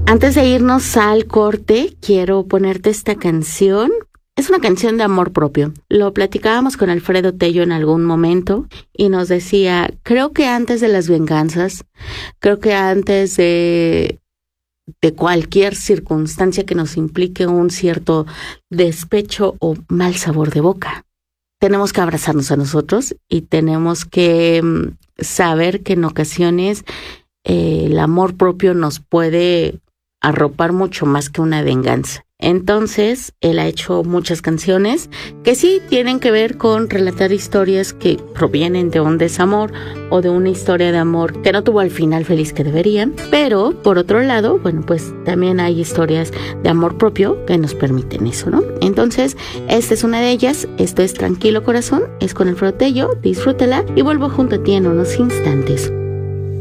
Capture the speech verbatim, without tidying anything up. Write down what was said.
Antes de irnos al corte, quiero ponerte esta canción. Es una canción de amor propio. Lo platicábamos con Alfredo Tello en algún momento y nos decía, creo que antes de las venganzas, creo que antes de, de cualquier circunstancia que nos implique un cierto despecho o mal sabor de boca, tenemos que abrazarnos a nosotros y tenemos que um, saber que en ocasiones eh, el amor propio nos puede arropar mucho más que una venganza. Entonces, él ha hecho muchas canciones que sí tienen que ver con relatar historias que provienen de un desamor o de una historia de amor que no tuvo el final feliz que debería. Pero, por otro lado, bueno, pues también hay historias de amor propio que nos permiten eso, ¿no? Entonces, esta es una de ellas. Esto es Tranquilo Corazón, es con Alfredo Tello. Disfrútala y vuelvo junto a ti en unos instantes.